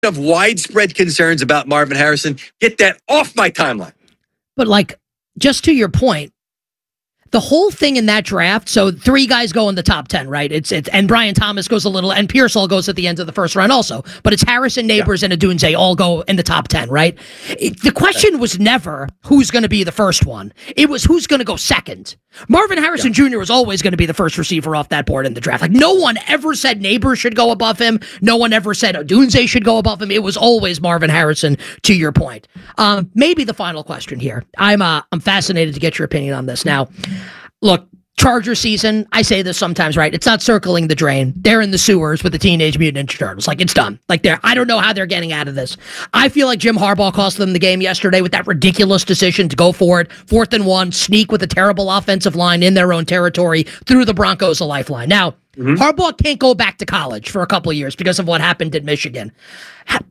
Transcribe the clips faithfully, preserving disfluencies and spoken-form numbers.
have widespread concerns about Marvin Harrison, get that off my timeline. But like, just to your point, the whole thing in that draft, so three guys go in the top ten, right? It's it's and Brian Thomas goes a little, and Pearsall goes at the end of the first round also. But it's Harrison, Neighbors, yeah. and Odunze all go in the top ten, right? It, the question was never who's going to be the first one. It was who's going to go second. Marvin Harrison yeah. Junior was always going to be the first receiver off that board in the draft. Like, no one ever said Neighbors should go above him. No one ever said Odunze should go above him. It was always Marvin Harrison, to your point. Um, maybe the final question here. I'm uh, I'm fascinated to get your opinion on this. Now, look, Charger season, I say this sometimes, right? It's not circling the drain. They're in the sewers with the Teenage Mutant Ninja Turtles. Like, it's done. Like, they're, I don't know how they're getting out of this. I feel like Jim Harbaugh cost them the game yesterday with that ridiculous decision to go for it. Fourth and one, sneak with a terrible offensive line in their own territory, threw the Broncos a lifeline. Now, mm-hmm. Harbaugh can't go back to college for a couple of years because of what happened in Michigan. How,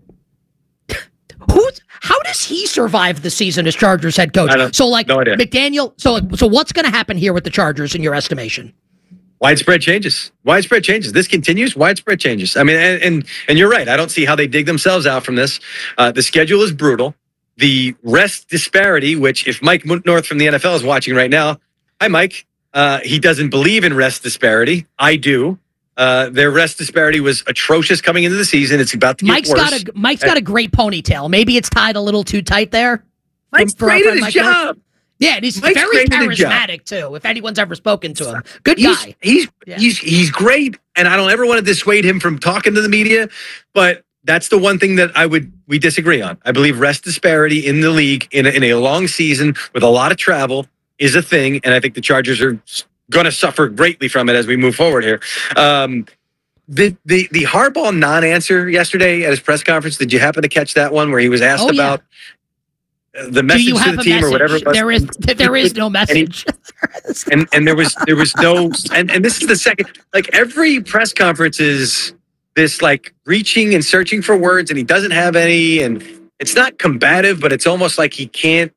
who's... How does he survive the season as Chargers head coach? So, like, no McDaniel, so, like, so what's going to happen here with the Chargers in your estimation? Widespread changes. Widespread changes. This continues. Widespread changes. I mean, and and, and you're right. I don't see how they dig themselves out from this. Uh, the schedule is brutal. The rest disparity, which if Mike North from the N F L is watching right now, hi, Mike. Uh, he doesn't believe in rest disparity. I do. Uh, their rest disparity was atrocious coming into the season. It's about to get Mike's worse. got a Mike's got a great ponytail. Maybe it's tied a little too tight there. Mike's great at his Mike job. North. Yeah, and he's Mike's very charismatic too. If anyone's ever spoken to him, good guy. He's he's, yeah. he's he's great, and I don't ever want to dissuade him from talking to the media. But that's the one thing that I would we disagree on. I believe rest disparity in the league in a, in a long season with a lot of travel is a thing, and I think the Chargers are going to suffer greatly from it as we move forward here. Um, The the the Harbaugh non-answer yesterday at his press conference, did you happen to catch that one where he was asked oh, about yeah. the message to the team message? Or whatever it was? There is there is no message. And, he, and and there was there was no and, and this is the second, like, every press conference is this like reaching and searching for words, and he doesn't have any, and it's not combative, but it's almost like he can't.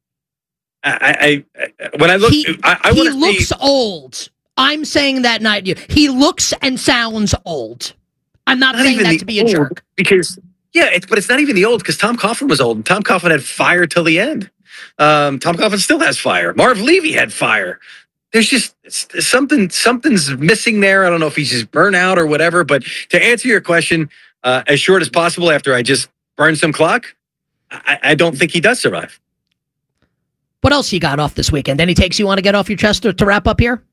I, I, I when I look, he, I, I he want to looks see, old. I'm saying that not you. He looks and sounds old. I'm not, not saying that to be a jerk. Because, yeah, it's, but it's not even the old, because Tom Coughlin was old, and Tom Coughlin had fire till the end. Um, Tom Coughlin still has fire. Marv Levy had fire. There's just it's, something, something's missing there. I don't know if he's just burnt out or whatever, but to answer your question uh, as short as possible after I just burned some clock, I, I don't think he does survive. What else you got off this weekend? Any takes you want to get off your chest to, to wrap up here?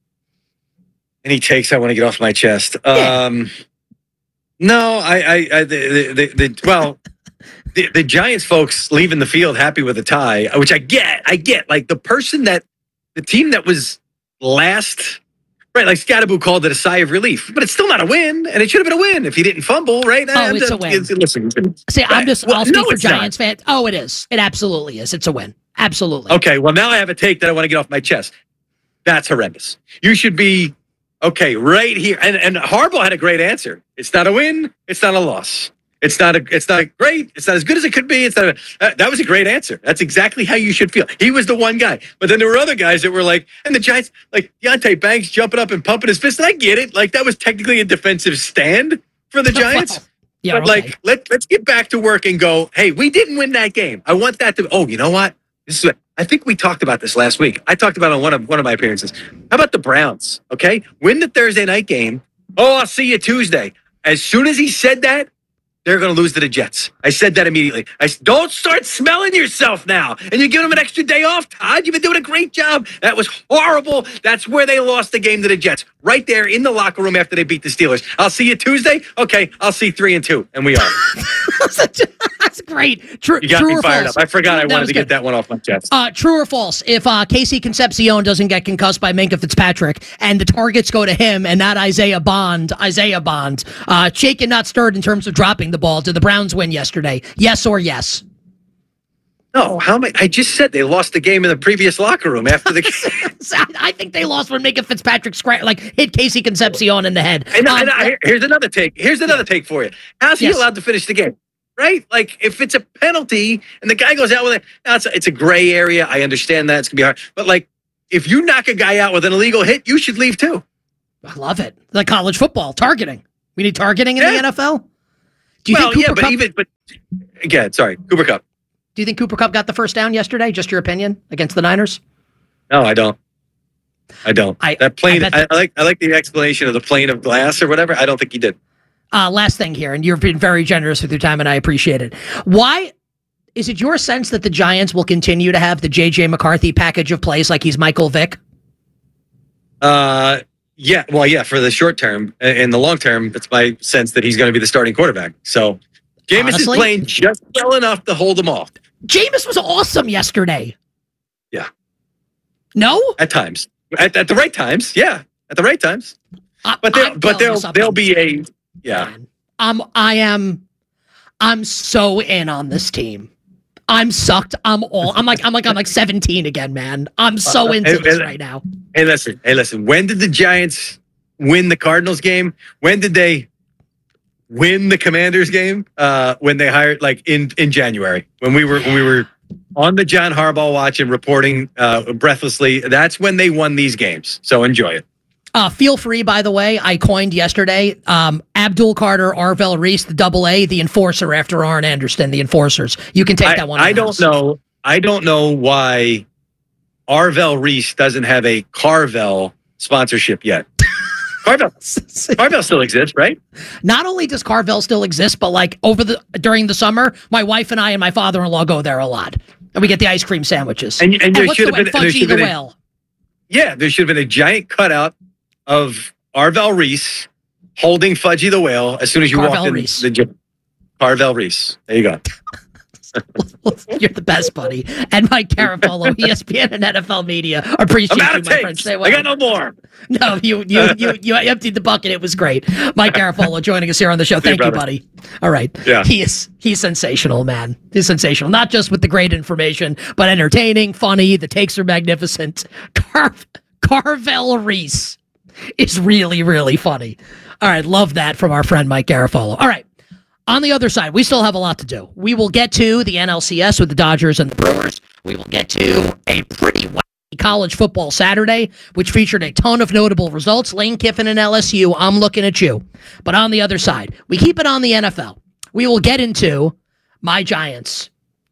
Any takes I want to get off my chest? Yeah. Um, no, I, I, I the, the, the, well, the, the Giants folks leaving the field happy with a tie, which I get, I get. Like, the person that, the team that was last, right? Like, Scadaboo called it a sigh of relief, but it's still not a win, and it should have been a win if he didn't fumble, right? Oh, I'm it's just, a win. Listen, See, I'm just, well, I'll speak no, for Giants not. fans. Oh, it is. It absolutely is. It's a win. Absolutely. Okay, well, now I have a take that I want to get off my chest. That's horrendous. You should be, okay, right here. And, and Harbaugh had a great answer. It's not a win. It's not a loss. It's not a, it's not a great. It's not as good as it could be. It's not a, uh, that was a great answer. That's exactly how you should feel. He was the one guy. But then there were other guys that were like, and the Giants, like Deontay Banks jumping up and pumping his fist. And I get it. Like, that was technically a defensive stand for the Giants. Yeah, but okay. like, let, let's get back to work and go, hey, we didn't win that game. I want that to, oh, you know what? This is what, I think we talked about this last week. I talked about it on one of one of my appearances. How about the Browns? Okay, win the Thursday night game. Oh, I'll see you Tuesday. As soon as he said that, they're going to lose to the Jets. I said that immediately. I said, don't start smelling yourself now. And you give them an extra day off, Todd. You've been doing a great job. That was horrible. That's where they lost the game to the Jets. Right there in the locker room after they beat the Steelers. I'll see you Tuesday. Okay, I'll see three and two, and we are. That's great. True, you got true me or fired false? up. I forgot I That wanted to good. get that one off my chest. Uh, true or false? If uh, Casey Concepcion doesn't get concussed by Minka Fitzpatrick and the targets go to him and not Isaiah Bond, Isaiah Bond, uh, shaken not stirred in terms of dropping the ball. Did the Browns win yesterday? Yes or yes? No, how many? I just said they lost the game in the previous locker room after the game. I think they lost when Minka Fitzpatrick scra- like hit Casey Concepcion in the head. And, um, and I, here's another take. Here's another take for you. How's he Yes. allowed to finish the game? Right? Like, if it's a penalty and the guy goes out with it, now it's a, it's a gray area. I understand that. It's going to be hard. But, like, if you knock a guy out with an illegal hit, you should leave too. I love it. Like college football, targeting. We need targeting in Yeah. the N F L. Do you well, think Cooper yeah, but Kupp, even but again, sorry, Cooper Kupp. Do you think Cooper Kupp got the first down yesterday? Just your opinion against the Niners? No, I don't. I don't. I, that plane. I, I, I like. I like the explanation of the plane of glass or whatever. I don't think he did. Uh, last thing here, and you've been very generous with your time, and I appreciate it. Why is it your sense that the Giants will continue to have the J J McCarthy package of plays like he's Michael Vick? Uh, yeah. Well, yeah. For the short term, in the long term, it's my sense that he's going to be the starting quarterback. So, Jameis is playing just well enough to hold them off. Jameis was awesome yesterday. Yeah. No. At times, at, at the right times, yeah, at the right times. I, but there, but there'll there'll be a yeah. I'm I am I'm so in on this team. I'm sucked. I'm all. I'm like I'm like I'm like seventeen again, man. I'm so into uh, this hey, right now. Hey, listen. Hey, listen. When did the Giants win the Cardinals game? When did they win the Commanders game? Uh, when they hired, like in in January, when we were when we were on the John Harbaugh watch and reporting uh, breathlessly. That's when they won these games. So enjoy it. Uh, feel free, by the way, I coined yesterday, um, Abdul Carter, Arvell Reese, the double A, the enforcer after Arn Anderson, the enforcers. You can take I, that one. I don't know. I don't know why Arvell Reese doesn't have a Carvel sponsorship yet. Carvel, Carvel still exists, right? Not only does Carvel still exist, but like over the during the summer, my wife and I and my father-in-law go there a lot, and we get the ice cream sandwiches. And, and, and there should have been Fudgy the Whale. Yeah, there should have been a giant cutout of Arvell Reese holding Fudgy the Whale as soon as you Carvel walked in Reese. the gym. Carvel Reese. There you go. You're the best, buddy. And Mike Garafolo, E S P N and N F L Media. Appreciate I'm out you, of my takes. friend. Say well. I got no more. No, you you you you emptied the bucket. It was great. Mike Garafolo joining us here on the show. Thank you, buddy. All right. Yeah. He is he's sensational, man. He's sensational. Not just with the great information, but entertaining, funny. The takes are magnificent. Car- Carvel Reese is really, really funny. All right. Love that from our friend Mike Garafolo. All right. On the other side, we still have a lot to do. We will get to the N L C S with the Dodgers and the Brewers. We will get to a pretty wacky college football Saturday, which featured a ton of notable results. Lane Kiffin and L S U, I'm looking at you. But on the other side, we keep it on the N F L. We will get into my Giants,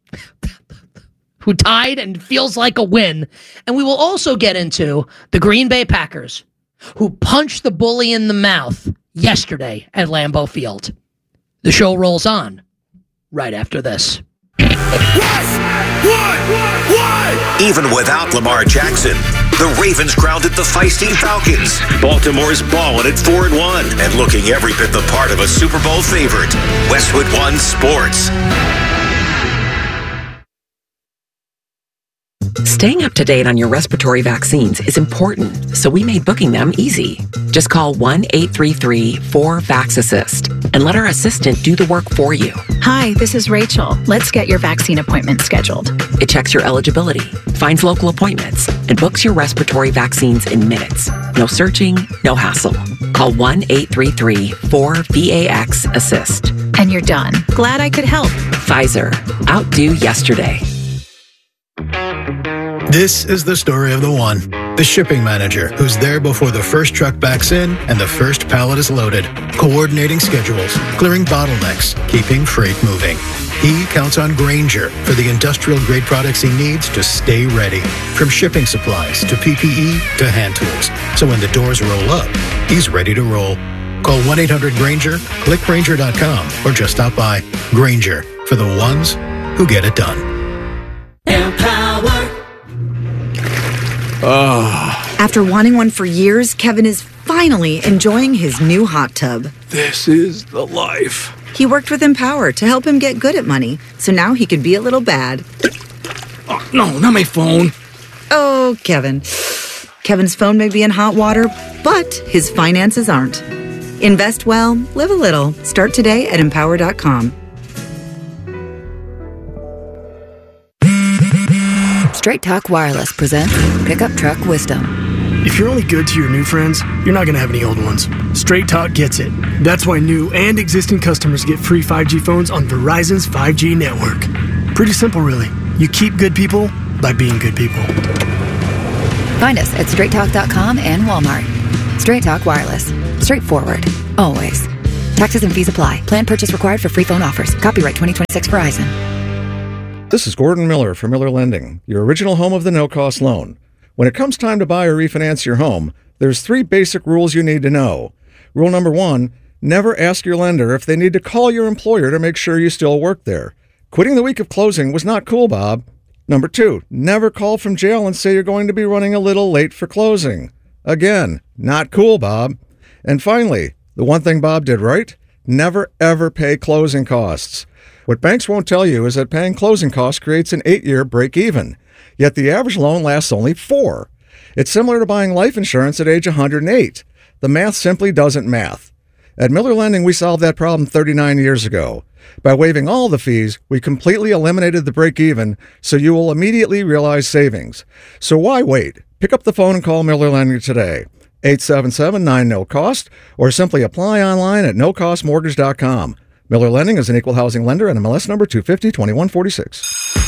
who tied and feels like a win. And we will also get into the Green Bay Packers, who punched the bully in the mouth yesterday at Lambeau Field. The show rolls on right after this. What? What? What? Even without Lamar Jackson, the Ravens grounded the feisty Falcons. Baltimore's balling at four and one and looking every bit the part of a Super Bowl favorite. Westwood One Sports. Staying up to date on your respiratory vaccines is important, so we made booking them easy. Just call one eight three three four vax assist and let our assistant do the work for you. Hi, this is Rachel. Let's get your vaccine appointment scheduled. It checks your eligibility, finds local appointments, and books your respiratory vaccines in minutes. No searching, no hassle. Call one eight three three four V A X assist. And you're done. Glad I could help. Pfizer. Outdo yesterday. This is the story of the one, the shipping manager who's there before the first truck backs in and the first pallet is loaded, coordinating schedules, clearing bottlenecks, keeping freight moving. He counts on Grainger for the industrial-grade products he needs to stay ready, from shipping supplies to P P E to hand tools. So when the doors roll up, he's ready to roll. Call one eight hundred Grainger, click Grainger dot com, or just stop by. Grainger, for the ones who get it done. Empower. Oh. After wanting one for years, Kevin is finally enjoying his new hot tub. This is the life. He worked with Empower to help him get good at money, so now he could be a little bad. Oh, no, not my phone. Oh, Kevin. Kevin's phone may be in hot water, but his finances aren't. Invest well, live a little. Start today at empower dot com. Straight Talk Wireless presents Pickup Truck Wisdom. If you're only good to your new friends, you're not going to have any old ones. Straight Talk gets it. That's why new and existing customers get free five G phones on Verizon's five G network. Pretty simple, really. You keep good people by being good people. Find us at straight talk dot com and Walmart. Straight Talk Wireless. Straightforward. Always. Taxes and fees apply. Plan purchase required for free phone offers. Copyright twenty twenty-six Verizon. This is Gordon Miller from Miller Lending, your original home of the no-cost loan. When it comes time to buy or refinance your home, there's three basic rules you need to know. Rule number one, never ask your lender if they need to call your employer to make sure you still work there. Quitting the week of closing was not cool, Bob. Number two, never call from jail and say you're going to be running a little late for closing. Again, not cool, Bob. And finally, the one thing Bob did right, never ever pay closing costs. What banks won't tell you is that paying closing costs creates an eight-year break-even, yet the average loan lasts only four. It's similar to buying life insurance at age one hundred eight. The math simply doesn't math. At Miller Lending, we solved that problem thirty-nine years ago. By waiving all the fees, we completely eliminated the break-even, so you will immediately realize savings. So why wait? Pick up the phone and call Miller Lending today. eight seven seven nine no cost, or simply apply online at no cost mortgage dot com. Miller Lending is an equal housing lender and M L S number two fifty twenty-one forty-six.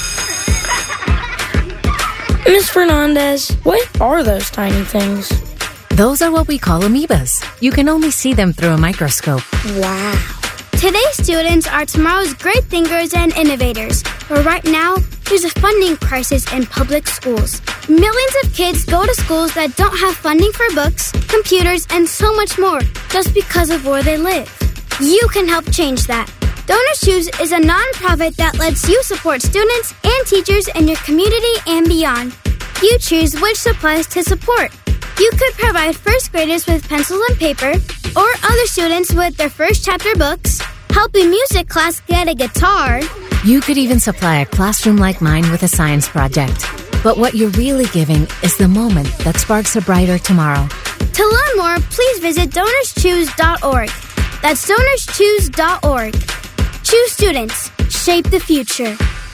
Miss Fernandez, what are those tiny things? Those are what we call amoebas. You can only see them through a microscope. Wow. Today's students are tomorrow's great thinkers and innovators. But right now, there's a funding crisis in public schools. Millions of kids go to schools that don't have funding for books, computers, and so much more just because of where they live. You can help change that. Donors Choose is a nonprofit that lets you support students and teachers in your community and beyond. You choose which supplies to support. You could provide first graders with pencils and paper, or other students with their first chapter books, help a music class get a guitar. You could even supply a classroom like mine with a science project. But what you're really giving is the moment that sparks a brighter tomorrow. To learn more, please visit donors choose dot org. That's donors choose dot org. Choose students. Shape the future.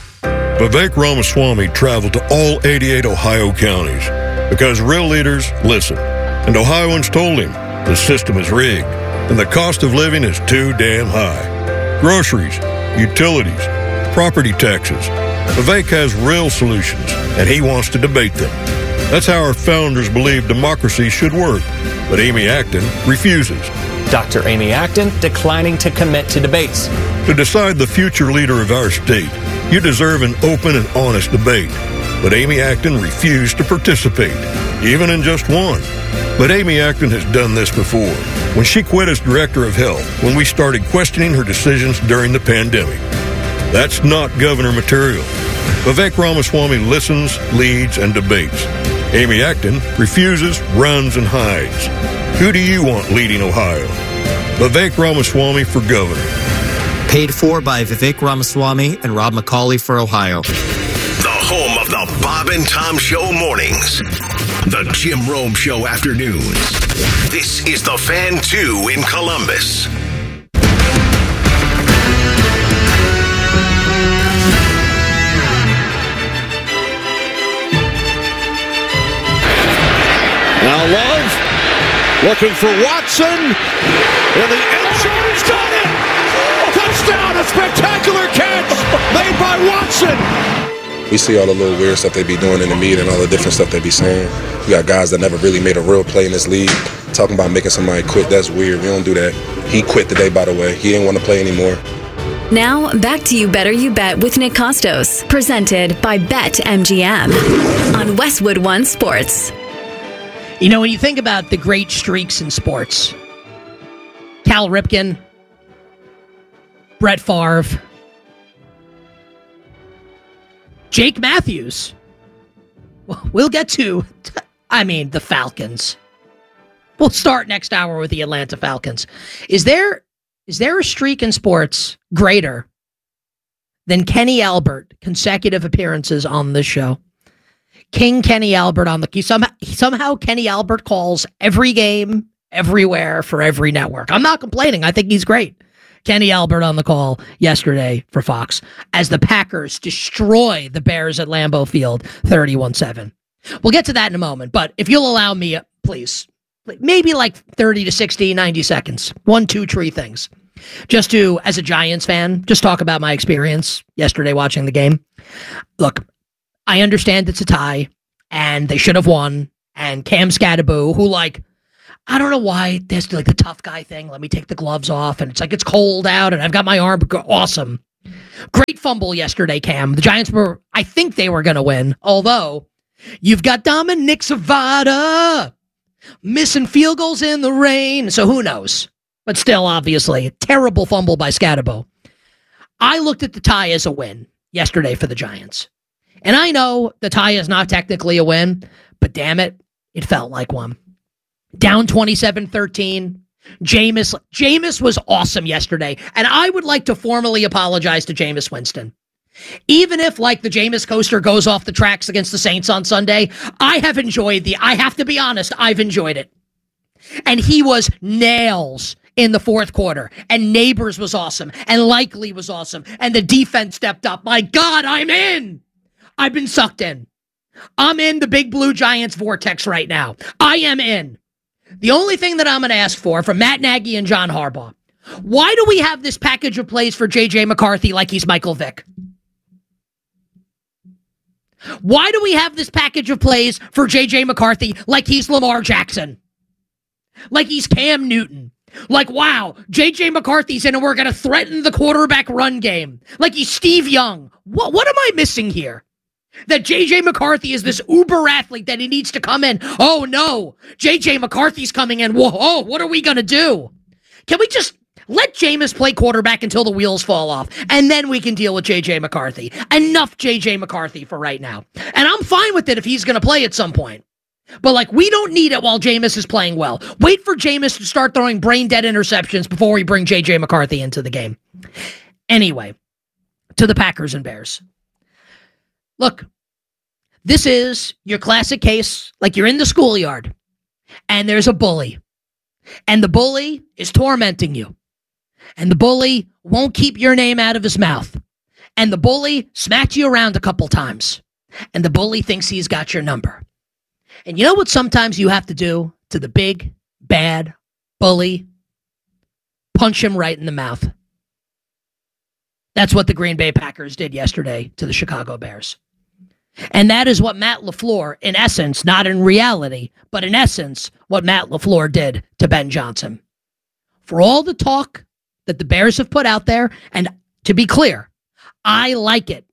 Vivek Ramaswamy traveled to all eighty-eight Ohio counties because real leaders listen. And Ohioans told him the system is rigged and the cost of living is too damn high. Groceries, utilities, property taxes. Vivek has real solutions, and he wants to debate them. That's how our founders believed democracy should work. But Amy Acton refuses. Doctor Amy Acton declining to commit to debates. To decide the future leader of our state, you deserve an open and honest debate. But Amy Acton refused to participate, even in just one. But Amy Acton has done this before, when she quit as director of health, when we started questioning her decisions during the pandemic. That's not governor material. Vivek Ramaswamy listens, leads, and debates. Amy Acton refuses, runs, and hides. Who do you want leading Ohio? Vivek Ramaswamy for governor. Paid for by Vivek Ramaswamy and Rob McCauley for Ohio. The home of the Bob and Tom Show mornings. The Jim Rome Show afternoons. This is the Fan two in Columbus. Now Love looking for Watson in the end zone. He's got it! Touchdown! A spectacular catch made by Watson. We see all the little weird stuff they be doing in the meet and all the different stuff they be saying. We got guys that never really made a real play in this league. Talking about making somebody quit, that's weird. We don't do that. He quit today, by the way. He didn't want to play anymore. Now, back to You Better You Bet with Nick Costos, presented by BetMGM on Westwood One Sports. You know, when you think about the great streaks in sports, Cal Ripken, Brett Favre, Jake Matthews. We'll get to, I mean, the Falcons. We'll start next hour with the Atlanta Falcons. Is there is there a streak in sports greater than Kenny Albert consecutive appearances on this show? King Kenny Albert on the somehow somehow Kenny Albert calls every game, everywhere, for every network. I'm not complaining. I think he's great. Kenny Albert on the call yesterday for Fox as the Packers destroy the Bears at Lambeau Field thirty-one seven. We'll get to that in a moment, but if you'll allow me, please, maybe like thirty to sixty, ninety seconds. One, two, three things. Just to, as a Giants fan, just talk about my experience yesterday watching the game. Look, I understand it's a tie, and they should have won, and Cam Scatterbo, who, like, I don't know why there's like the tough guy thing. Let me take the gloves off. And it's like, it's cold out and I've got my arm. Awesome. Great fumble yesterday, Cam. The Giants were, I think they were going to win. Although, you've got Dominic Savada missing field goals in the rain. So who knows? But still, obviously, a terrible fumble by Scatterbo. I looked at the tie as a win yesterday for the Giants. And I know the tie is not technically a win, but damn it, it felt like one. Down twenty-seven thirteen. Jameis, Jameis was awesome yesterday, and I would like to formally apologize to Jameis Winston. Even if, like, the Jameis coaster goes off the tracks against the Saints on Sunday, I have enjoyed the, I have to be honest, I've enjoyed it. And he was nails in the fourth quarter, and Neighbors was awesome, and Likely was awesome, and the defense stepped up. My God, I'm in! I've been sucked in. I'm in the Big Blue Giants vortex right now. I am in. The only thing that I'm going to ask for from Matt Nagy and John Harbaugh, why do we have this package of plays for J J McCarthy like he's Michael Vick? Why do we have this package of plays for J J McCarthy like he's Lamar Jackson? Like he's Cam Newton? Like, wow, J J McCarthy's in and we're going to threaten the quarterback run game. Like he's Steve Young. What, what am I missing here? That J J McCarthy is this uber athlete that he needs to come in. Oh, no. J J McCarthy's coming in. Whoa, what are we going to do? Can we just let Jameis play quarterback until the wheels fall off, and then we can deal with J J McCarthy? Enough J J McCarthy for right now. And I'm fine with it if he's going to play at some point. But, like, we don't need it while Jameis is playing well. Wait for Jameis to start throwing brain-dead interceptions before we bring J J McCarthy into the game. Anyway, to the Packers and Bears. Look, this is your classic case, like you're in the schoolyard, and there's a bully, and the bully is tormenting you, and the bully won't keep your name out of his mouth, and the bully smacked you around a couple times, and the bully thinks he's got your number. And you know what sometimes you have to do to the big, bad bully? Punch him right in the mouth. That's what the Green Bay Packers did yesterday to the Chicago Bears. And that is what Matt LaFleur, in essence, not in reality, but in essence, what Matt LaFleur did to Ben Johnson. For all the talk that the Bears have put out there, and to be clear, I like it.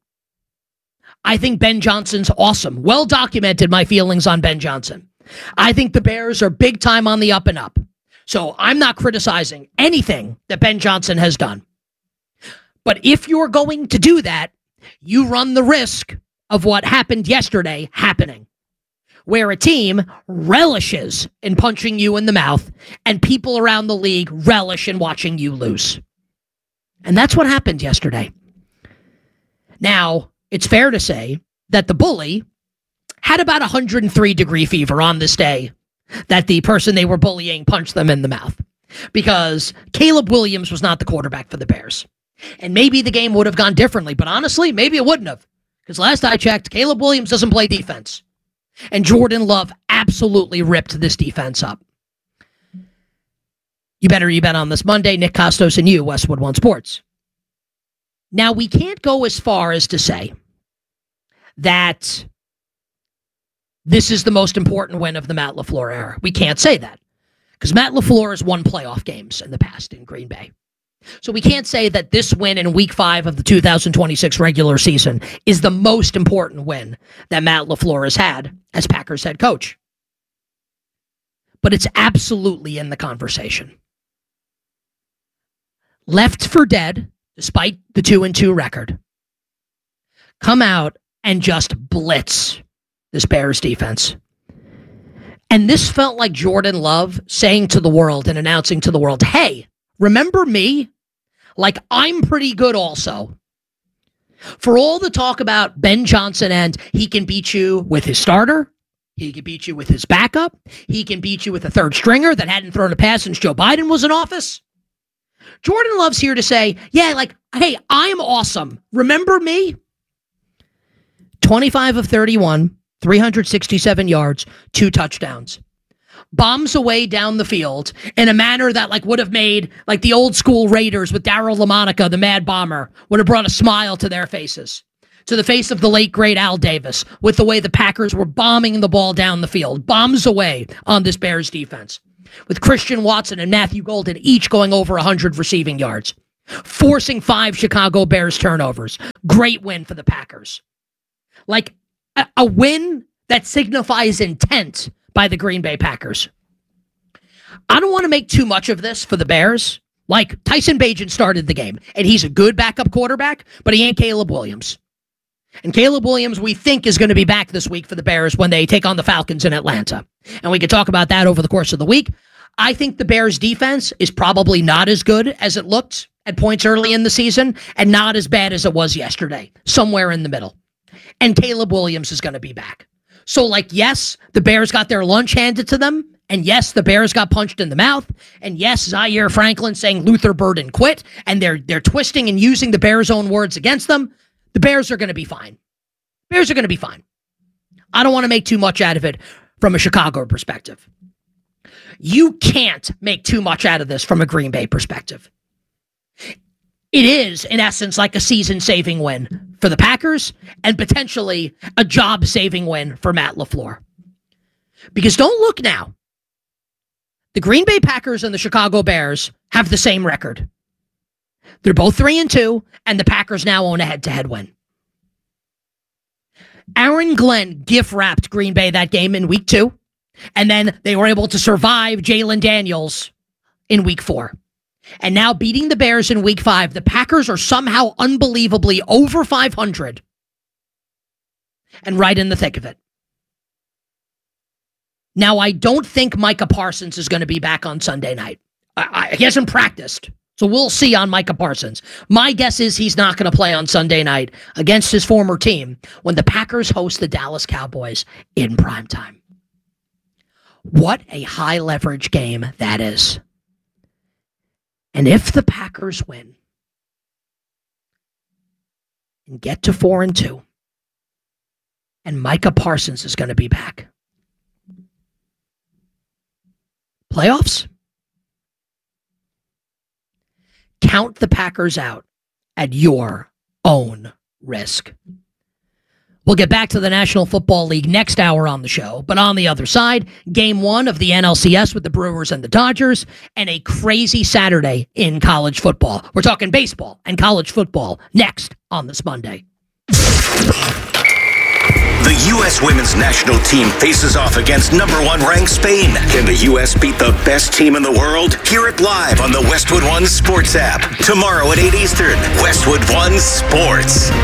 I think Ben Johnson's awesome. Well documented my feelings on Ben Johnson. I think the Bears are big time on the up and up. So I'm not criticizing anything that Ben Johnson has done. But if you're going to do that, you run the risk of what happened yesterday happening, where a team relishes in punching you in the mouth and people around the league relish in watching you lose. And that's what happened yesterday. Now, it's fair to say that the bully had about one hundred three degree fever on this day that the person they were bullying punched them in the mouth, because Caleb Williams was not the quarterback for the Bears. And maybe the game would have gone differently, but honestly, maybe it wouldn't have. Because last I checked, Caleb Williams doesn't play defense. And Jordan Love absolutely ripped this defense up. You better you bet on this Monday. Nick Costos and you, Westwood One Sports. Now, we can't go as far as to say that this is the most important win of the Matt LaFleur era. We can't say that. Because Matt LaFleur has won playoff games in the past in Green Bay. So we can't say that this win in week five of the two thousand twenty-six regular season is the most important win that Matt LaFleur has had as Packers head coach. But it's absolutely in the conversation. Left for dead, despite the two and two record, come out and just blitz this Bears defense. And this felt like Jordan Love saying to the world and announcing to the world, hey, remember me? Like, I'm pretty good also. For all the talk about Ben Johnson and he can beat you with his starter, he can beat you with his backup, he can beat you with a third stringer that hadn't thrown a pass since Joe Biden was in office. Jordan Love's here to say, yeah, like, hey, I'm awesome. Remember me? twenty-five of thirty-one, three hundred sixty-seven yards, two touchdowns. Bombs away down the field in a manner that like would have made like the old school Raiders with Darryl LaMonica, the Mad Bomber, would have brought a smile to their faces, to the face of the late great Al Davis, with the way the Packers were bombing the ball down the field. Bombs away on this Bears defense. with Christian Watson and Matthew Golden each going over one hundred receiving yards, forcing five Chicago Bears turnovers. Great win for the Packers. Like a, a win that signifies intent by the Green Bay Packers. I don't want to make too much of this for the Bears. Like, Tyson Bagent started the game, and he's a good backup quarterback, but he ain't Caleb Williams. And Caleb Williams, we think, is going to be back this week for the Bears when they take on the Falcons in Atlanta. And we can talk about that over the course of the week. I think the Bears' defense is probably not as good as it looked at points early in the season, and not as bad as it was yesterday, somewhere in the middle. And Caleb Williams is going to be back. So, like, yes, the Bears got their lunch handed to them, and yes, the Bears got punched in the mouth, and yes, Zaire Franklin saying Luther Burden quit, and they're they're twisting and using the Bears' own words against them. The Bears are going to be fine. Bears are going to be fine. I don't want to make too much out of it from a Chicago perspective. You can't make too much out of this from a Green Bay perspective. It is, in essence, like a season-saving win for the Packers and potentially a job-saving win for Matt LaFleur. Because don't look now. The Green Bay Packers and the Chicago Bears have the same record. They're both three and two, and the Packers now own a head-to-head win. Aaron Glenn gift-wrapped Green Bay that game in week two, and then they were able to survive Jalen Daniels in week four. And now beating the Bears in week five, the Packers are somehow unbelievably over five hundred and right in the thick of it. Now, I don't think Micah Parsons is going to be back on Sunday night. I, I, he hasn't practiced, so we'll see on Micah Parsons. My guess is he's not going to play on Sunday night against his former team when the Packers host the Dallas Cowboys in primetime. What a high-leverage game that is. And if the Packers win and get to four and two, and Micah Parsons is going to be back, playoffs? Count the Packers out at your own risk. We'll get back to the National Football League next hour on the show, but on the other side, game one of the N L C S with the Brewers and the Dodgers, and a crazy Saturday in college football. We're talking baseball and college football next on this Monday. The U S women's national team faces off against number one ranked Spain. Can the U S beat the best team in the world? Hear it live on the Westwood One Sports app. Tomorrow at eight Eastern, Westwood One Sports.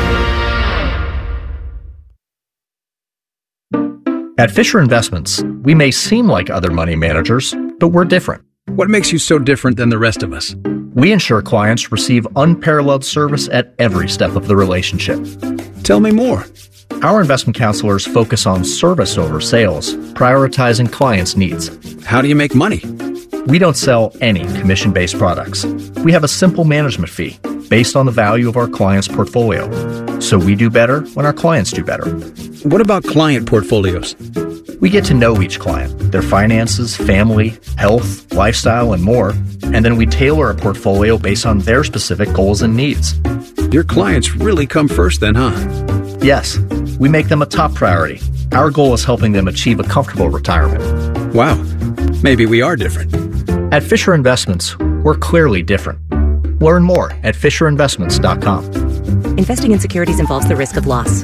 At Fisher Investments, we may seem like other money managers, but we're different. What makes you so different than the rest of us? We ensure clients receive unparalleled service at every step of the relationship. Tell me more. Our investment counselors focus on service over sales, prioritizing clients' needs. How do you make money? We don't sell any commission-based products. We have a simple management fee based on the value of our client's portfolio. So we do better when our clients do better. What about client portfolios? We get to know each client, their finances, family, health, lifestyle, and more, and then we tailor a portfolio based on their specific goals and needs. Your clients really come first then, huh? Yes, we make them a top priority. Our goal is helping them achieve a comfortable retirement. Wow, maybe we are different. At Fisher Investments, we're clearly different. Learn more at fisher investments dot com. Investing in securities involves the risk of loss.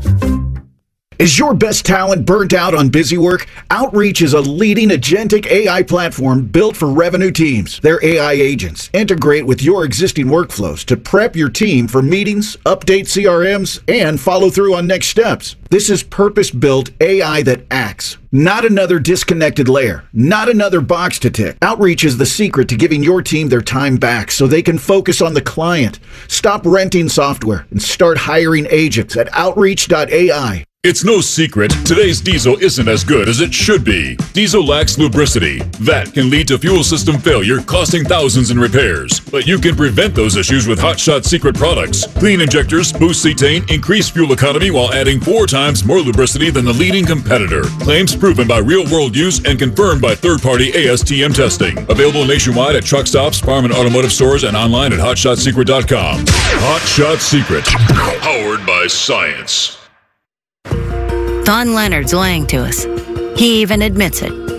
Is your best talent burnt out on busy work? Outreach is a leading agentic A I platform built for revenue teams. Their A I agents integrate with your existing workflows to prep your team for meetings, update C R Ms, and follow through on next steps. This is purpose-built A I that acts. Not another disconnected layer. Not another box to tick. Outreach is the secret to giving your team their time back so they can focus on the client. Stop renting software and start hiring agents at outreach dot A I. It's no secret, today's diesel isn't as good as it should be. Diesel lacks lubricity. That can lead to fuel system failure, costing thousands in repairs. But you can prevent those issues with Hot Shot Secret products. Clean injectors, boost cetane, increase fuel economy while adding four times more lubricity than the leading competitor. Claims proven by real-world use and confirmed by third-party A S T M testing. Available nationwide at truck stops, farm and automotive stores, and online at hot shot secret dot com. Hot Shot Secret, powered by science. Don Leonard's lying to us. He even admits it.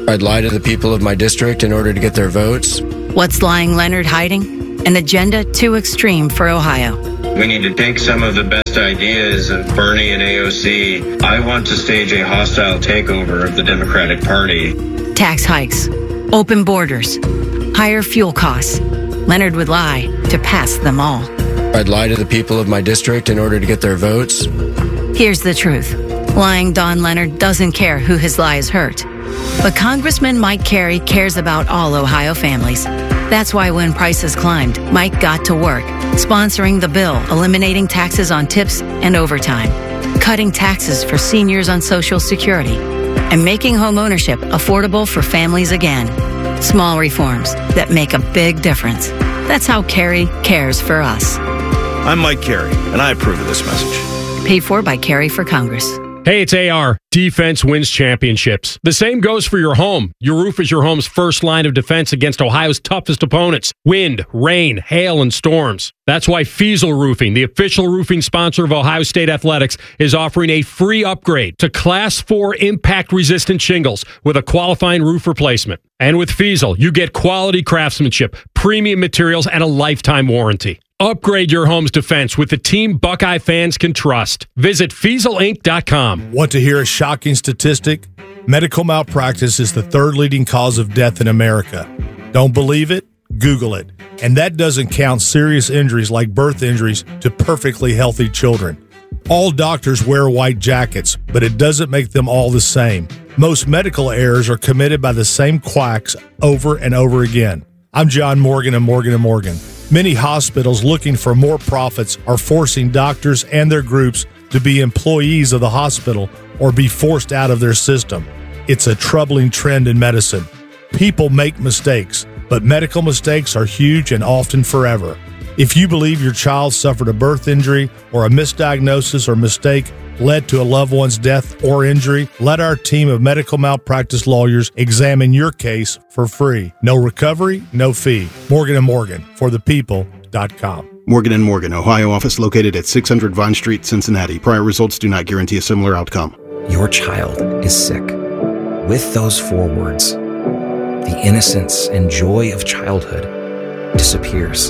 I'd lie to the people of my district in order to get their votes. What's lying Leonard hiding? An agenda too extreme for Ohio. We need to take some of the best ideas of Bernie and A O C. I want to stage a hostile takeover of the Democratic Party. Tax hikes, open borders, higher fuel costs. Leonard would lie to pass them all. I'd lie to the people of my district in order to get their votes. Here's the truth. Lying Don Leonard doesn't care who his lies hurt. But Congressman Mike Carey cares about all Ohio families. That's why when prices climbed, Mike got to work, sponsoring the bill, eliminating taxes on tips and overtime, cutting taxes for seniors on Social Security, and making homeownership affordable for families again. Small reforms that make a big difference. That's how Carey cares for us. I'm Mike Carey, and I approve of this message. Paid for by Carey for Congress. Hey, it's A R. Defense wins championships. The same goes for your home. Your roof is your home's first line of defense against Ohio's toughest opponents. Wind, rain, hail, and storms. That's why Fiesel Roofing, the official roofing sponsor of Ohio State Athletics, is offering a free upgrade to Class four impact-resistant shingles with a qualifying roof replacement. And with Fiesel, you get quality craftsmanship, premium materials, and a lifetime warranty. Upgrade your home's defense with the team Buckeye fans can trust. Visit Fiesel Inc dot com. Want to hear a shocking statistic? Medical malpractice is the third leading cause of death in America. Don't believe it? Google it. And that doesn't count serious injuries like birth injuries to perfectly healthy children. All doctors wear white jackets, but it doesn't make them all the same. Most medical errors are committed by the same quacks over and over again. I'm John Morgan of Morgan and Morgan. Many hospitals looking for more profits are forcing doctors and their groups to be employees of the hospital or be forced out of their system. It's a troubling trend in medicine. People make mistakes, but medical mistakes are huge and often forever. If you believe your child suffered a birth injury or a misdiagnosis or mistake led to a loved one's death or injury, let our team of medical malpractice lawyers examine your case for free. No recovery, no fee. Morgan and Morgan, for the people dot com. Morgan and Morgan, Ohio office located at six hundred Vine Street, Cincinnati. Prior results do not guarantee a similar outcome. Your child is sick. With those four words, the innocence and joy of childhood disappears.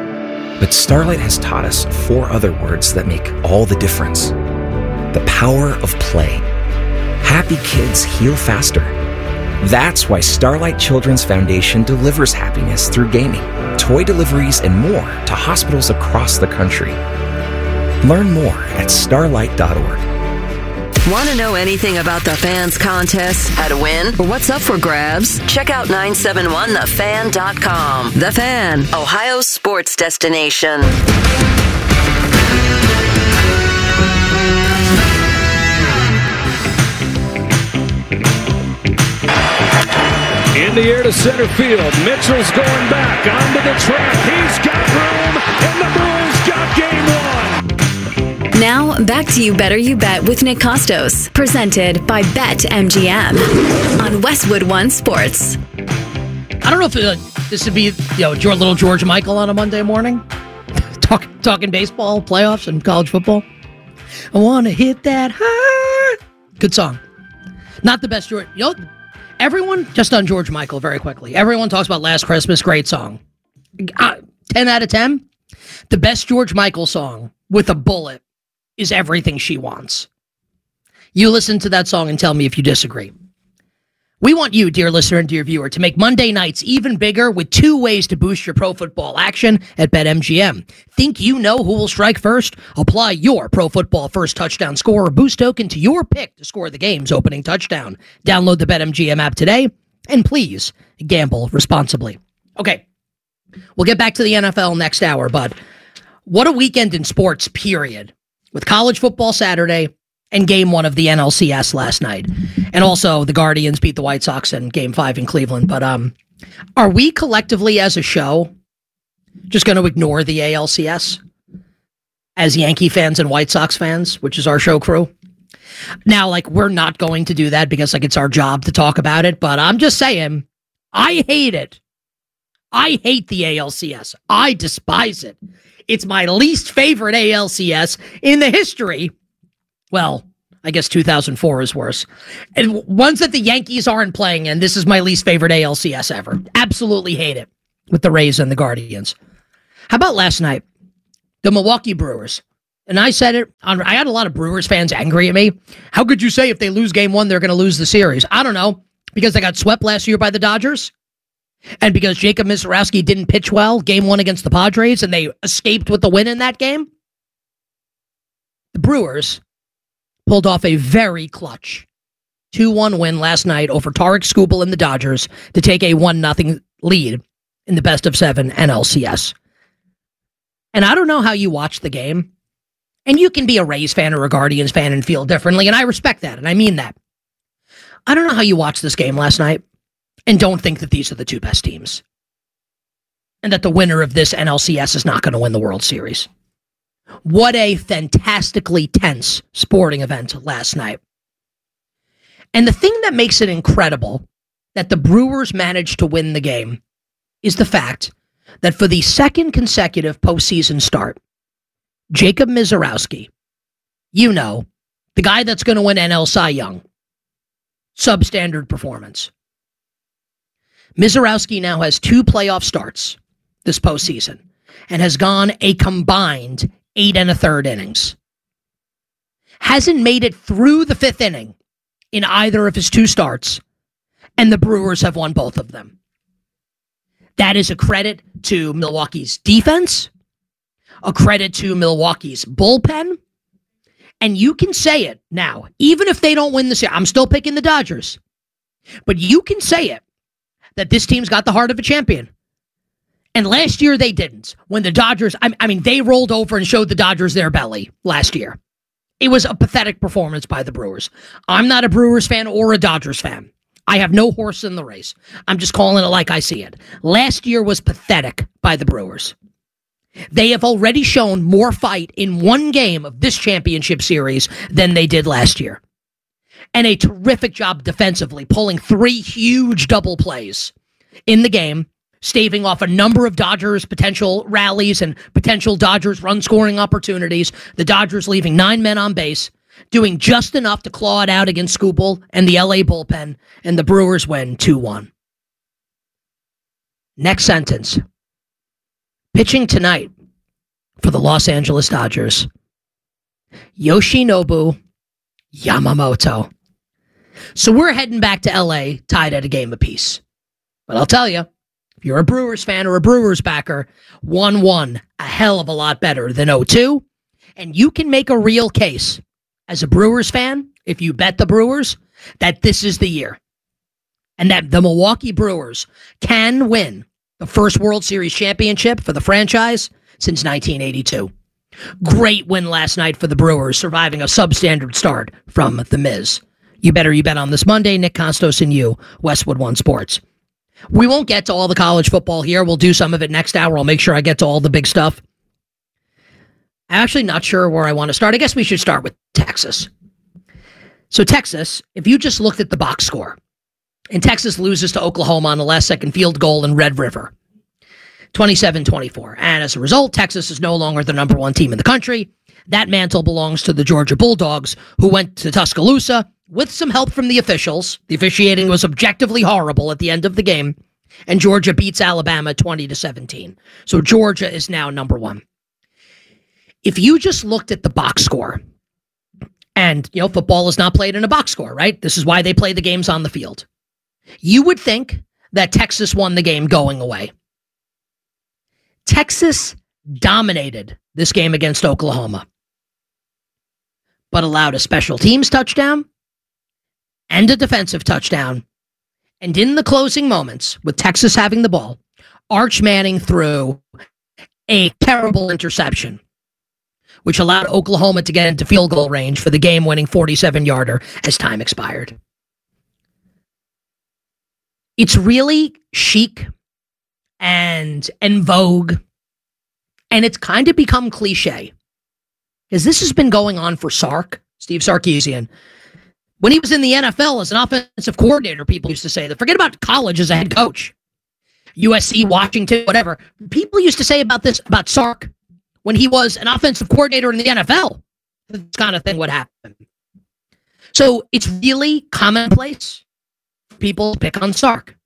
But Starlight has taught us four other words that make all the difference. The power of play. Happy kids heal faster. That's why Starlight Children's Foundation delivers happiness through gaming, toy deliveries, and more to hospitals across the country. Learn more at starlight dot org. Want to know anything about the Fans contest? How to win? Or what's up for grabs? Check out nine seven one the fan dot com. The Fan, Ohio's sports destination. In the air to center field. Mitchell's going back onto the track. He's got room, and the Brewers got game one. Now, back to You Better You Bet with Nick Costos, presented by Bet M G M on Westwood One Sports. I don't know if uh, this would be, you know, your little George Michael on a Monday morning, Talk, talking baseball, playoffs, and college football. I want to hit that high. Good song. Not the best George. You know, everyone, just on George Michael very quickly. Everyone talks about Last Christmas, great song. Uh, ten out of ten. The best George Michael song with a bullet is Everything She Wants. You listen to that song and tell me if you disagree. We want you, dear listener and dear viewer, to make Monday nights even bigger with two ways to boost your pro football action at BetMGM. Think you know who will strike first? Apply your pro football first touchdown score or boost token to your pick to score the game's opening touchdown. Download the BetMGM app today, and please gamble responsibly. Okay, we'll get back to the N F L next hour, but what a weekend in sports, period. With college football Saturday and game one of the N L C S last night. And also the Guardians beat the White Sox in game five in Cleveland. But um, are we collectively as a show just going to ignore the A L C S as Yankee fans and White Sox fans, which is our show crew? Now, like, we're not going to do that because, like, it's our job to talk about it. But I'm just saying, I hate it. I hate the A L C S. I despise it. It's my least favorite A L C S in the history. Well, I guess two thousand four is worse. And ones that the Yankees aren't playing in, this is my least favorite A L C S ever. Absolutely hate it with the Rays and the Guardians. How about last night? The Milwaukee Brewers. And I said it, on, I had a lot of Brewers fans angry at me. How could you say if they lose game one, they're going to lose the series? I don't know. Because they got swept last year by the Dodgers? And because Jacob Misiorowski didn't pitch well game one against the Padres and they escaped with the win in that game? The Brewers pulled off a very clutch two one win last night over Tarek Skubal and the Dodgers to take a one nothing lead in the best of seven N L C S. And I don't know how you watch the game. And you can be a Rays fan or a Guardians fan and feel differently, and I respect that, and I mean that. I don't know how you watched this game last night and don't think that these are the two best teams. And that the winner of this N L C S is not going to win the World Series. What a fantastically tense sporting event last night. And the thing that makes it incredible that the Brewers managed to win the game is the fact that for the second consecutive postseason start, Jacob Misiorowski, you know, the guy that's going to win N L Cy Young, substandard performance. Misiorowski now has two playoff starts this postseason and has gone a combined eight and a third innings. Hasn't made it through the fifth inning in either of his two starts, and the Brewers have won both of them. That is a credit to Milwaukee's defense, a credit to Milwaukee's bullpen, and you can say it now, even if they don't win the series. I'm still picking the Dodgers, but you can say it, that this team's got the heart of a champion. And last year they didn't. When the Dodgers, I, I mean, they rolled over and showed the Dodgers their belly last year. It was a pathetic performance by the Brewers. I'm not a Brewers fan or a Dodgers fan. I have no horse in the race. I'm just calling it like I see it. Last year was pathetic by the Brewers. They have already shown more fight in one game of this championship series than they did last year. And a terrific job defensively, pulling three huge double plays in the game, staving off a number of Dodgers potential rallies and potential Dodgers run-scoring opportunities. The Dodgers leaving nine men on base, doing just enough to claw it out against Skubal and the L A bullpen, and the Brewers win two one. Next sentence. Pitching tonight for the Los Angeles Dodgers, Yoshinobu Yamamoto. So we're heading back to L A tied at a game apiece. But I'll tell you, if you're a Brewers fan or a Brewers backer, one one, a hell of a lot better than oh two. And you can make a real case as a Brewers fan, if you bet the Brewers, that this is the year. And that the Milwaukee Brewers can win the first World Series championship for the franchise since nineteen eighty-two. Great win last night for the Brewers, surviving a substandard start from The Miz. You better you bet on this Monday. Nick Costos and you, Westwood One Sports. We won't get to all the college football here. We'll do some of it next hour. I'll make sure I get to all the big stuff. I'm actually not sure where I want to start. I guess we should start with Texas. So Texas, if you just looked at the box score, and Texas loses to Oklahoma on the last second field goal in Red River, twenty-seven twenty-four. And as a result, Texas is no longer the number one team in the country. That mantle belongs to the Georgia Bulldogs, who went to Tuscaloosa with some help from the officials. The officiating was objectively horrible at the end of the game, and Georgia beats Alabama twenty to seventeen. So Georgia is now number one. If you just looked at the box score, and, you know, football is not played in a box score, right? This is why they play the games on the field. You would think that Texas won the game going away. Texas dominated this game against Oklahoma, but allowed a special teams touchdown and a defensive touchdown. And in the closing moments, with Texas having the ball, Arch Manning threw a terrible interception, which allowed Oklahoma to get into field goal range for the game-winning forty-seven-yarder as time expired. It's really chic and en vogue, and it's kind of become cliche, because this has been going on for Sark, Steve Sarkisian. When he was in the N F L as an offensive coordinator, people used to say that. Forget about college as a head coach. U S C, Washington, whatever. People used to say about this, about Sark, when he was an offensive coordinator in the N F L. This kind of thing would happen. So it's really commonplace for people to pick on Sark.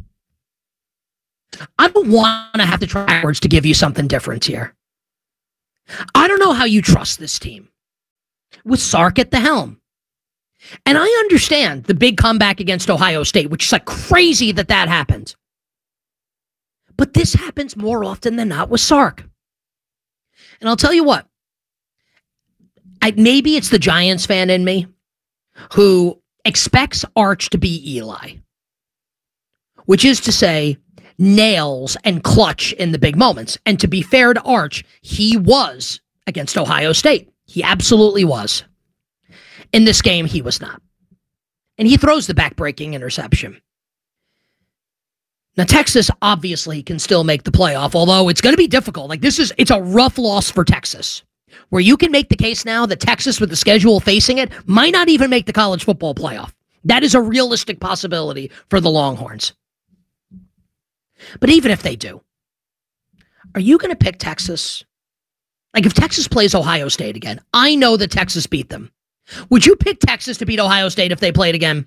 I don't want to have to try backwards to give you something different here. I don't know how you trust this team with Sark at the helm. And I understand the big comeback against Ohio State, which is like crazy that that happened. But this happens more often than not with Sark. And I'll tell you what, I, maybe it's the Giants fan in me who expects Arch to be Eli, which is to say, nails and clutch in the big moments. And to be fair to Arch, he was against Ohio State. He absolutely was. In this game, he was not. And he throws the back-breaking interception. Now, Texas obviously can still make the playoff, although it's going to be difficult. Like, this is, it's a rough loss for Texas, where you can make the case now that Texas, with the schedule facing it, might not even make the college football playoff. That is a realistic possibility for the Longhorns. But even if they do, are you going to pick Texas? Like, if Texas plays Ohio State again, I know that Texas beat them. Would you pick Texas to beat Ohio State if they played again?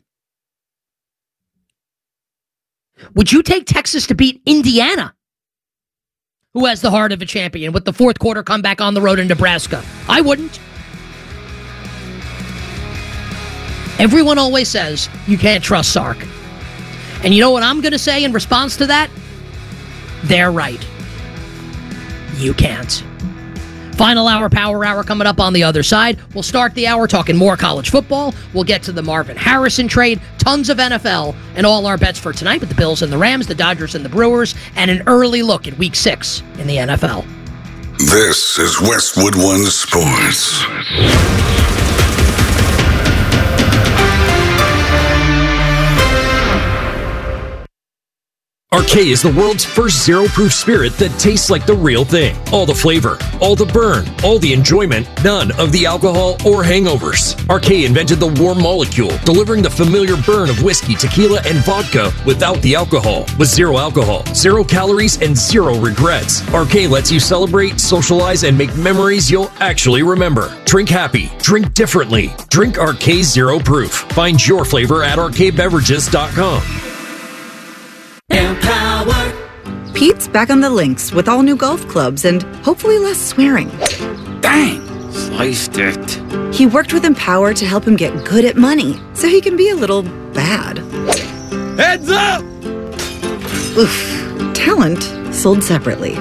Would you take Texas to beat Indiana, who has the heart of a champion, with the fourth quarter comeback on the road in Nebraska? I wouldn't. Everyone always says you can't trust Sark. And you know what I'm going to say in response to that? They're right. You can't. Final hour, power hour coming up on the other side. We'll start the hour talking more college football. We'll get to the Marvin Harrison trade, tons of N F L, and all our bets for tonight with the Bills and the Rams, the Dodgers and the Brewers, and an early look at week six in the N F L. This is Westwood One Sports. Arcade is the world's first zero-proof spirit that tastes like the real thing. All the flavor, all the burn, all the enjoyment, none of the alcohol or hangovers. Arcade invented the warm molecule, delivering the familiar burn of whiskey, tequila, and vodka without the alcohol. With zero alcohol, zero calories, and zero regrets. Arcade lets you celebrate, socialize, and make memories you'll actually remember. Drink happy. Drink differently. Drink Arcade Zero Proof. Find your flavor at arcade beverages dot com. Empower. Pete's back on the links with all new golf clubs and hopefully less swearing. Dang, sliced it. He worked with Empower to help him get good at money so he can be a little bad. Heads up! Oof. Talent sold separately.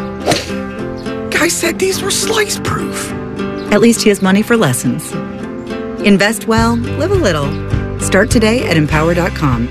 Guy said these were slice proof. At least he has money for lessons. Invest well, live a little. Start today at empower dot com.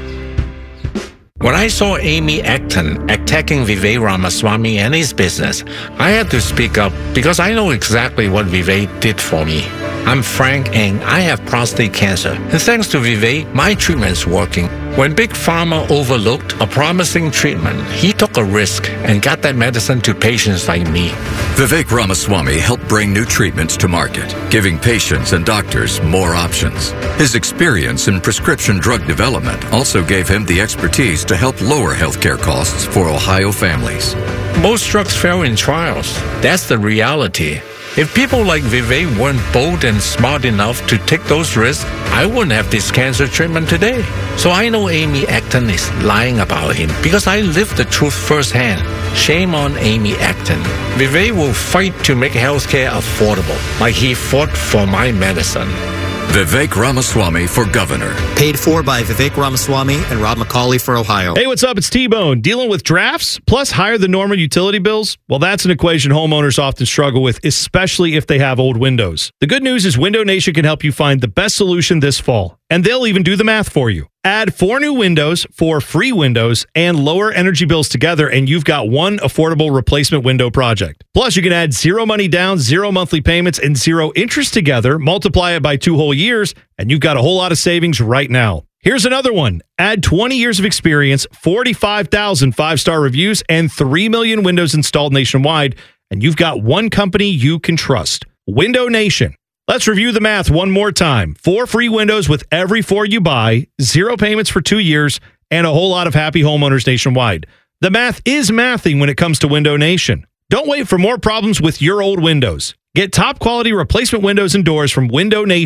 When I saw Amy Acton attacking Vivek Ramaswamy and his business, I had to speak up because I know exactly what Vivek did for me. I'm Frank and I have prostate cancer. And thanks to Vivek, my treatment's working. When Big Pharma overlooked a promising treatment, he took a risk and got that medicine to patients like me. Vivek Ramaswamy helped bring new treatments to market, giving patients and doctors more options. His experience in prescription drug development also gave him the expertise to help lower healthcare costs for Ohio families. Most drugs fail in trials. That's the reality. If people like Vivek weren't bold and smart enough to take those risks, I wouldn't have this cancer treatment today. So I know Amy Acton is lying about him because I lived the truth firsthand. Shame on Amy Acton. Vivek will fight to make healthcare affordable, like he fought for my medicine. Vivek Ramaswamy for governor. Paid for by Vivek Ramaswamy and Rob McCauley for Ohio. Hey, what's up? It's T-Bone. Dealing with drafts plus higher than normal utility bills? Well, that's an equation homeowners often struggle with, especially if they have old windows. The good news is Window Nation can help you find the best solution this fall, and they'll even do the math for you. Add four new windows, four free windows, and lower energy bills together, and you've got one affordable replacement window project. Plus, you can add zero money down, zero monthly payments, and zero interest together, multiply it by two whole years, and you've got a whole lot of savings right now. Here's another one. Add twenty years of experience, forty-five thousand five-star reviews, and three million windows installed nationwide, and you've got one company you can trust. Window Nation. Let's review the math one more time. Four free windows with every four you buy, zero payments for two years, and a whole lot of happy homeowners nationwide. The math is mathing when it comes to Window Nation. Don't wait for more problems with your old windows. Get top quality replacement windows and doors from Window Nation.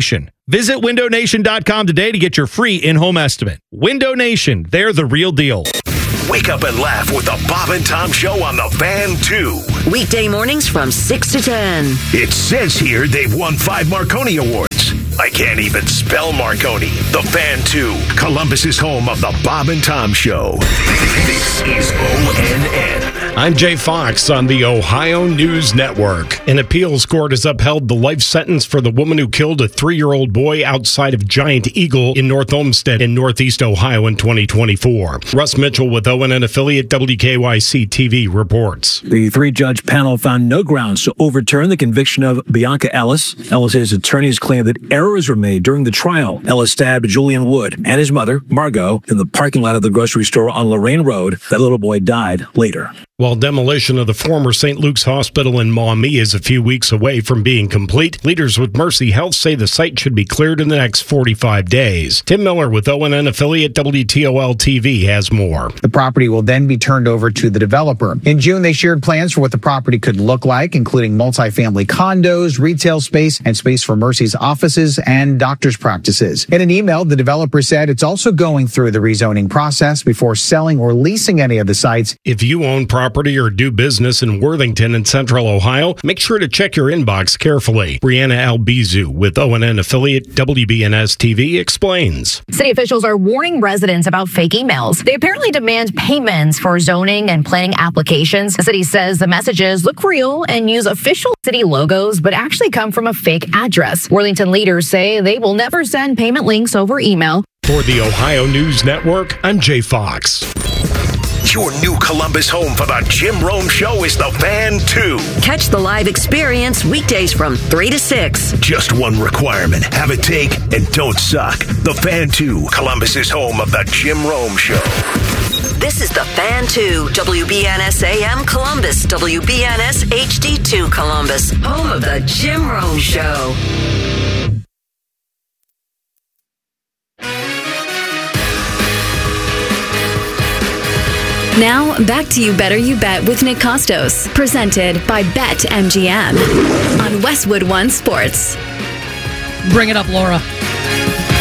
Visit window nation dot com today to get your free in-home estimate. Window Nation, they're the real deal. Wake up and laugh with the Bob and Tom Show on the Fan two. Weekday mornings from six to ten. It says here they've won five Marconi Awards. I can't even spell Marconi. The Fan two, Columbus's home of the Bob and Tom Show. This is O N N. I'm Jay Fox on the Ohio News Network. An appeals court has upheld the life sentence for the woman who killed a three-year-old boy outside of Giant Eagle in North Olmsted in Northeast Ohio in twenty twenty-four. Russ Mitchell with O N N affiliate W K Y C T V reports. The three-judge panel found no grounds to overturn the conviction of Bianca Ellis. Ellis's attorneys claimed that errors were made during the trial. Ellis stabbed Julian Wood and his mother, Margot, in the parking lot of the grocery store on Lorraine Road. That little boy died later. While demolition of the former Saint Luke's Hospital in Maumee is a few weeks away from being complete, leaders with Mercy Health say the site should be cleared in the next forty-five days. Tim Miller with O N N affiliate W T O L T V has more. The property will then be turned over to the developer. In June, they shared plans for what the property could look like, including multifamily condos, retail space, and space for Mercy's offices and doctors' practices. In an email, the developer said it's also going through the rezoning process before selling or leasing any of the sites. If you own property Property or do business in Worthington and Central Ohio, make sure to check your inbox carefully. Brianna Albizu with O N N affiliate W B N S T V explains. City officials are warning residents about fake emails. They apparently demand payments for zoning and planning applications. The city says the messages look real and use official city logos, but actually come from a fake address. Worthington leaders say they will never send payment links over email. For the Ohio News Network, I'm Jay Fox. Your new Columbus home for the Jim Rome Show is the Fan two. Catch the live experience weekdays from three to six. Just one requirement. Have a take and don't suck. The Fan two, Columbus's home of the Jim Rome Show. This is the Fan two, W B N S A M Columbus, W B N S H D two Columbus, home of the Jim Rome Show. Now, back to You Better You Bet with Nick Costos, presented by Bet M G M on Westwood One Sports. Bring it up, Laura.